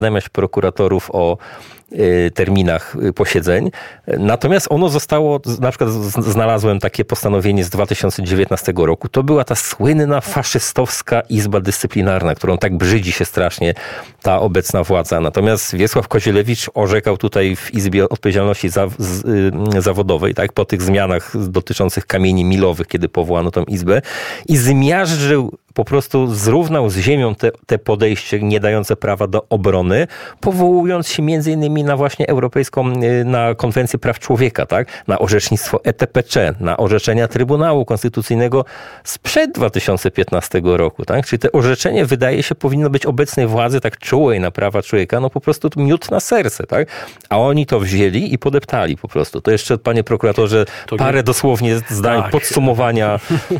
powiadamiać prokuratorów o terminach posiedzeń. Natomiast ono zostało, na przykład znalazłem takie postanowienie z 2019 roku. To była ta słynna faszystowska Izba Dyscyplinarna, którą tak brzydzi się strasznie ta obecna władza. Natomiast Wiesław Kozielewicz orzekał tutaj w Izbie Odpowiedzialności Zawodowej, tak, po tych zmianach dotyczących kamieni milowych, kiedy powołano tą izbę i zmiażdżył, po prostu zrównał z ziemią te podejście nie dające prawa do obrony, powołując się między innymi na właśnie na konwencję praw człowieka, tak? Na orzecznictwo ETPC, na orzeczenia Trybunału Konstytucyjnego sprzed 2015 roku, tak? Czyli te orzeczenie, wydaje się, powinno być obecnej władzy tak czułej na prawa człowieka, no po prostu miód na serce, tak? A oni to wzięli i podeptali po prostu. To jeszcze, panie prokuratorze, parę dosłownie zdań podsumowania.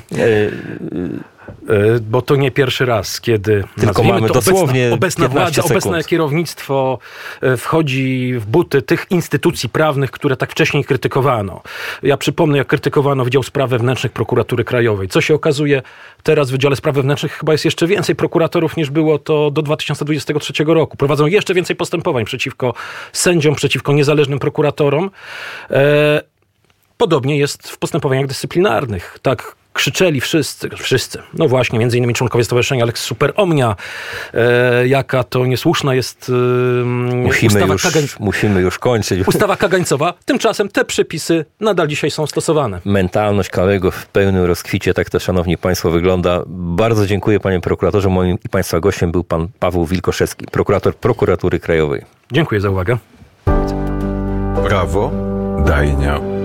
Bo to nie pierwszy raz, kiedy tylko mamy to dosłownie obecna władza, obecne kierownictwo wchodzi w buty tych instytucji prawnych, które tak wcześniej krytykowano. Ja przypomnę, jak krytykowano Wydział Spraw Wewnętrznych Prokuratury Krajowej. Co się okazuje, teraz w Wydziale Spraw Wewnętrznych chyba jest jeszcze więcej prokuratorów niż było to do 2023 roku. Prowadzą jeszcze więcej postępowań przeciwko sędziom, przeciwko niezależnym prokuratorom. Podobnie jest w postępowaniach dyscyplinarnych. Tak krzyczeli wszyscy. No właśnie, między innymi członkowie stowarzyszenia Lex Super Omnia, jaka to niesłuszna jest musimy już kończyć. Ustawa kagańcowa. Tymczasem te przepisy nadal dzisiaj są stosowane. Mentalność Kalego w pełnym rozkwicie, tak to, szanowni państwo, wygląda. Bardzo dziękuję, panie prokuratorze. Moim i państwa gościem był pan Paweł Wilkoszewski, prokurator Prokuratury Krajowej. Dziękuję za uwagę. Prawo, Dajnia.